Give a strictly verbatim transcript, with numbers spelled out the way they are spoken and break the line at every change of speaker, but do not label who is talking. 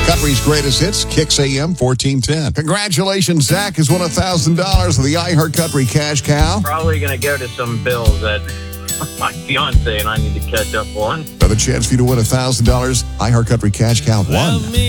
Country's greatest hits, Kicks A M fourteen ten. Congratulations, Zach has won one thousand dollars of the iHeart Country Cash Cow.
Probably going to go to some bills that my fiance and I need to catch up on.
Another chance for you to win one thousand dollars. iHeart Country Cash Cow one.